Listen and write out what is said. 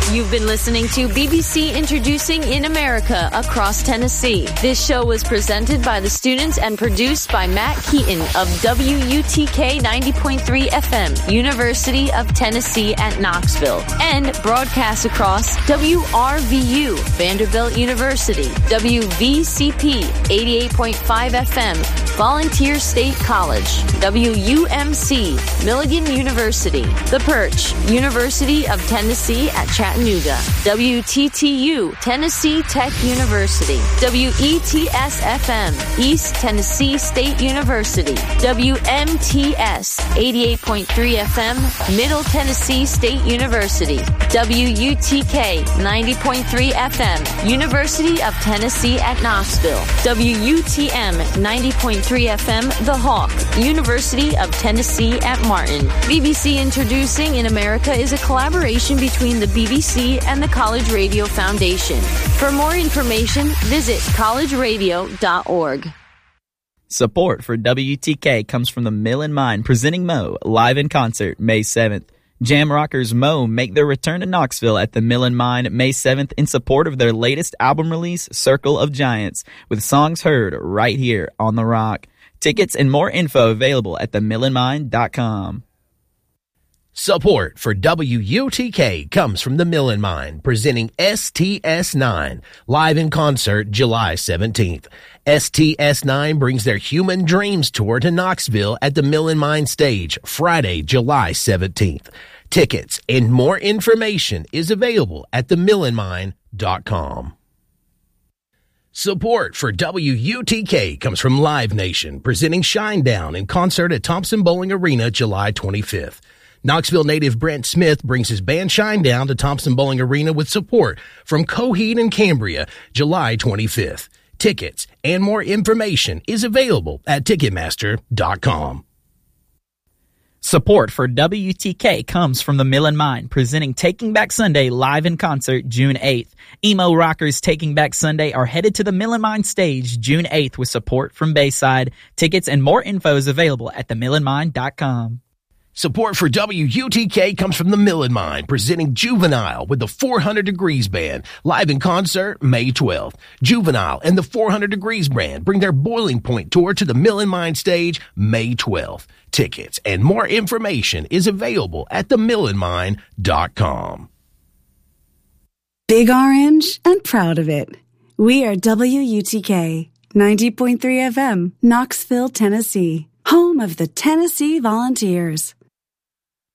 You've been listening to BBC Introducing in America Across Tennessee. This show was presented by the students and produced by Matt Keaton of WUTK 90.3 FM, University of Tennessee at Knoxville, and broadcast across WRVU, Vanderbilt University, WVCP 88.5 FM, Volunteer State College, WUMC, Milligan University, The Perch, University of Tennessee at Chattanooga, WTTU, Tennessee Tech University, WETS-FM, East Tennessee State University, WMTS 88.3 FM, Middle Tennessee State University, WUTK 90.3 FM, University of Tennessee at Knoxville, WUTM 90.3 FM, The Hawk, University of Tennessee at Martin. BBC Introducing in America is a collaboration between the BBC and the College Radio Foundation. For more information, visit collegeradio.org. Support for WTK comes from the Mill and Mine presenting Mo live in concert May 7th. Jam rockers Mo make their return to Knoxville at the Mill and Mine May 7th in support of their latest album release, Circle of Giants, with songs heard right here on The Rock. Tickets and more info available at themillandmine.com. Support for WUTK comes from the Mill and Mine, presenting STS9, live in concert July 17th. STS9 brings their Human Dreams Tour to Knoxville at the Mill and Mine stage, Friday, July 17th. Tickets and more information is available at themillandmine.com. Support for WUTK comes from Live Nation, presenting Shinedown in concert at Thompson Bowling Arena July 25th. Knoxville native Brent Smith brings his band Shinedown to Thompson Bowling Arena with support from Coheed and Cambria July 25th. Tickets and more information is available at Ticketmaster.com. Support for WTK comes from the Mill and Mine, presenting Taking Back Sunday live in concert June 8th. Emo rockers Taking Back Sunday are headed to the Mill and Mine stage June 8th with support from Bayside. Tickets and more info is available at themillandmine.com. Support for WUTK comes from the Mill and Mine, presenting Juvenile with the 400 Degrees Band, live in concert May 12th. Juvenile and the 400 Degrees Band bring their Boiling Point tour to the Mill and Mine stage May 12th. Tickets and more information is available at themillandmine.com. Big Orange and proud of it. We are WUTK 90.3 FM, Knoxville, Tennessee, home of the Tennessee Volunteers.